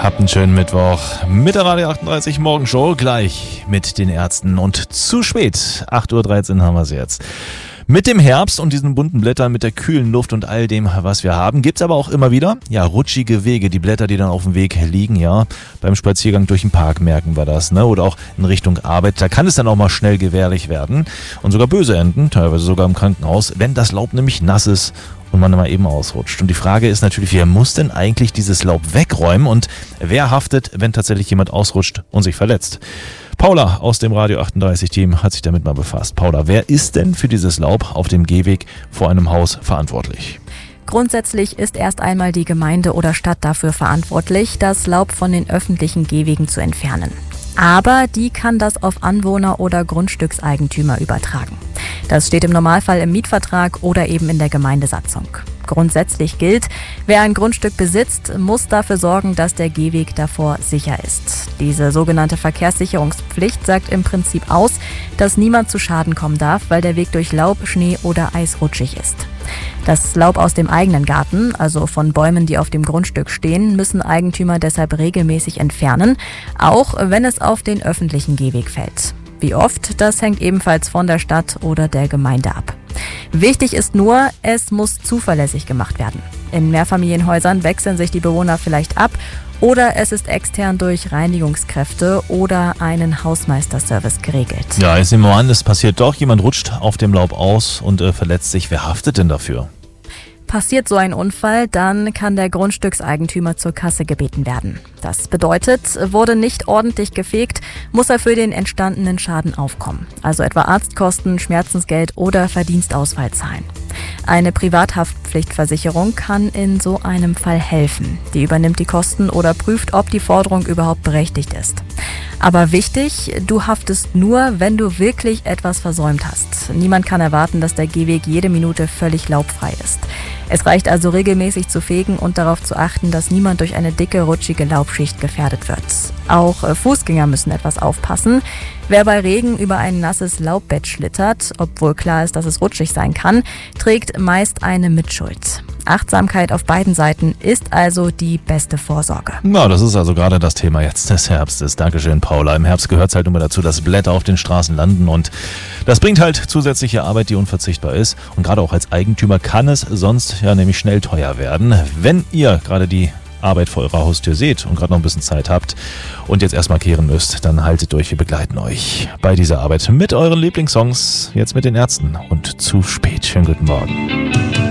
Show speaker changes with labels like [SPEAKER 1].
[SPEAKER 1] Habt einen schönen Mittwoch mit der Radio 38 Morgenshow, gleich mit den Ärzten und zu spät, 8.13 Uhr haben wir es jetzt. Mit dem Herbst und diesen bunten Blättern, mit der kühlen Luft und all dem, was wir haben, gibt's aber auch immer wieder, rutschige Wege, die Blätter, die dann auf dem Weg liegen, beim Spaziergang durch den Park merken wir das, ne, oder auch in Richtung Arbeit, da kann es dann auch mal schnell gefährlich werden und sogar böse enden, teilweise sogar im Krankenhaus, wenn das Laub nämlich nass ist und man mal eben ausrutscht. Und die Frage ist natürlich, wer muss denn eigentlich dieses Laub wegräumen und wer haftet, wenn tatsächlich jemand ausrutscht und sich verletzt? Paula aus dem Radio 38 Team hat sich damit mal befasst. Paula, wer ist denn für dieses Laub auf dem Gehweg vor einem Haus verantwortlich?
[SPEAKER 2] Grundsätzlich ist erst einmal die Gemeinde oder Stadt dafür verantwortlich, das Laub von den öffentlichen Gehwegen zu entfernen. Aber die kann das auf Anwohner oder Grundstückseigentümer übertragen. Das steht im Normalfall im Mietvertrag oder eben in der Gemeindesatzung. Grundsätzlich gilt, wer ein Grundstück besitzt, muss dafür sorgen, dass der Gehweg davor sicher ist. Diese sogenannte Verkehrssicherungspflicht sagt im Prinzip aus, dass niemand zu Schaden kommen darf, weil der Weg durch Laub, Schnee oder Eis rutschig ist. Das Laub aus dem eigenen Garten, also von Bäumen, die auf dem Grundstück stehen, müssen Eigentümer deshalb regelmäßig entfernen, auch wenn es auf den öffentlichen Gehweg fällt. Wie oft, das hängt ebenfalls von der Stadt oder der Gemeinde ab. Wichtig ist nur, es muss zuverlässig gemacht werden. In Mehrfamilienhäusern wechseln sich die Bewohner vielleicht ab oder es ist extern durch Reinigungskräfte oder einen Hausmeisterservice geregelt.
[SPEAKER 1] Ja, jetzt nehmen wir an, es passiert doch, jemand rutscht auf dem Laub aus und verletzt sich. Wer haftet denn dafür?
[SPEAKER 2] Passiert so ein Unfall, dann kann der Grundstückseigentümer zur Kasse gebeten werden. Das bedeutet, wurde nicht ordentlich gefegt, muss er für den entstandenen Schaden aufkommen. Also etwa Arztkosten, Schmerzensgeld oder Verdienstausfall zahlen. Eine Privathaftpflichtversicherung kann in so einem Fall helfen. Die übernimmt die Kosten oder prüft, ob die Forderung überhaupt berechtigt ist. Aber wichtig, du haftest nur, wenn du wirklich etwas versäumt hast. Niemand kann erwarten, dass der Gehweg jede Minute völlig laubfrei ist. Es reicht also regelmäßig zu fegen und darauf zu achten, dass niemand durch eine dicke, rutschige Laubschicht gefährdet wird. Auch Fußgänger müssen etwas aufpassen. Wer bei Regen über ein nasses Laubbett schlittert, obwohl klar ist, dass es rutschig sein kann, trägt meist eine Mitschuld. Achtsamkeit auf beiden Seiten ist also die beste Vorsorge.
[SPEAKER 1] Ja, das ist also gerade das Thema jetzt des Herbstes. Dankeschön, Paula. Im Herbst gehört es halt immer dazu, dass Blätter auf den Straßen landen und das bringt halt zusätzliche Arbeit, die unverzichtbar ist. Und gerade auch als Eigentümer kann es sonst nämlich schnell teuer werden. Wenn ihr gerade die Arbeit vor eurer Haustür seht und gerade noch ein bisschen Zeit habt und jetzt erstmal kehren müsst, dann haltet durch, wir begleiten euch bei dieser Arbeit mit euren Lieblingssongs, jetzt mit den Ärzten und zu spät. Schönen guten Morgen.